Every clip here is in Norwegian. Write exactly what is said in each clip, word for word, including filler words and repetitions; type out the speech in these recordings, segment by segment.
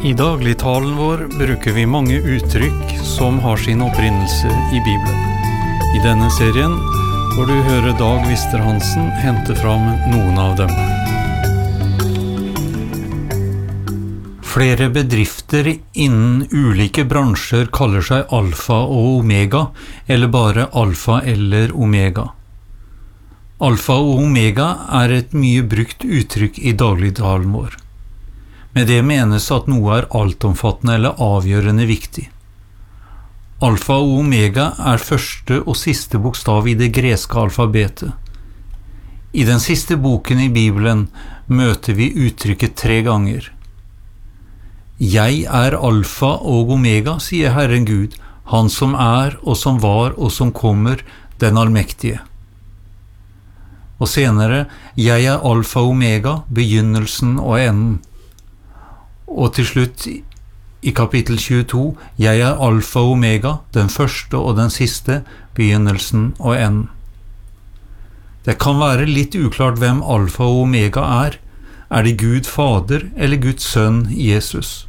I dagligtalen vår bruker vi mange uttrykk som har sin opprinnelse i Bibelen. I denne serien får du høre Dag Wister Hansen hente fram noen av dem. Flere bedrifter innen ulike bransjer kaller seg alfa og omega, eller bare alfa eller omega. Alfa og omega er et mye brukt uttrykk i dagligtalen vår. Med det menes at noe er altomfattende eller avgjørende viktig. Alfa og omega er første og siste bokstav i det greske alfabetet. I den siste boken i Bibelen møter vi uttrykket tre ganger. Jeg er alfa og omega, sier Herren Gud, han som er og som var og som kommer, den allmektige. Og senere, jeg er alfa og omega, begynnelsen og enden. Og til slutt, i kapittel tjueto, jeg er alfa og omega, den første og den siste, begynnelsen og enden. Det kan være litt uklart hvem alfa og omega er. Er det Gud Fader eller Guds Sønn Jesus?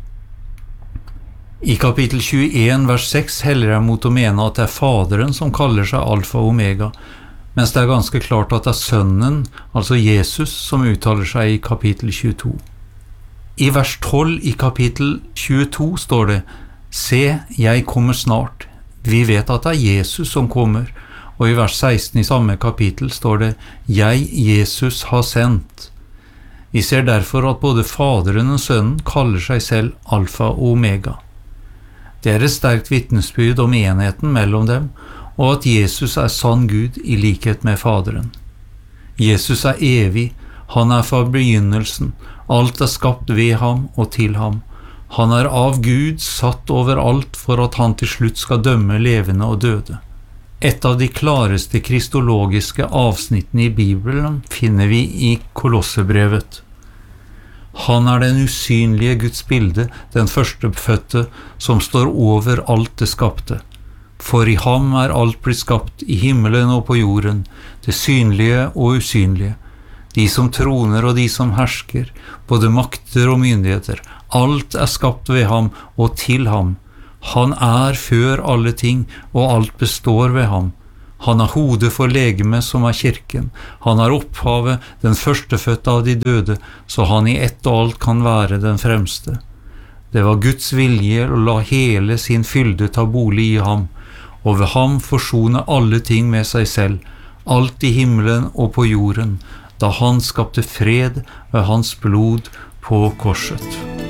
I kapittel tjueen, vers seks, heller jeg mot å mene at det er Faderen som kaller seg alfa og omega, mens det er ganske klart at det er Sønnen, altså Jesus, som uttaler seg i kapittel tjueto. I vers tolv i kapittel tjueto står det, se, jeg kommer snart. Vi vet at det er Jesus som kommer, og i vers seksten i samme kapittel står det, jeg, Jesus, har sendt. Vi ser derfor at både Faderen og Sønnen kaller seg selv alfa og omega. Det er et sterkt vitnesbyrd om enheten mellom dem, og at Jesus er sann Gud i likhet med Faderen. Jesus er evig, han er fra begynnelsen, alt er skapt ved ham og til ham. Han er av Gud satt over alt for at han til slutt skal dømme levende og døde. Et av de klareste kristologiske avsnittene i Bibelen finner vi i Kolossebrevet. Han er den usynlige Guds bilde, den førstefødte, som står over alt det skapte. For i ham er alt blitt skapt i himmelen og på jorden, det synlige og usynlige. De som troner og de som hersker, både makter og myndigheter, alt er skapt ved ham og til ham. Han er før alle ting, og alt består ved ham. Han er hodet for legemet som er kirken. Han er opphavet, den førstefødte av de døde, så han i ett og alt kan være den fremste. Det var Guds vilje å la hele sin fylde ta bolig i ham, og ved ham forsone alle ting med seg selv, alt i himmelen og på jorden, da han skapte fred ved hans blod på korset.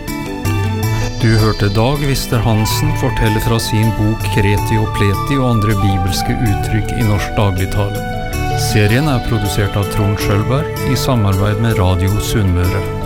Du hørte Dag Wister Hansen fortelle fra sin bok Kreti og Pleti og andre bibelske uttrykk i norsk dagligtale. Serien er produsert av Trond Schølberg i samarbeid med Radio Sunnmøre.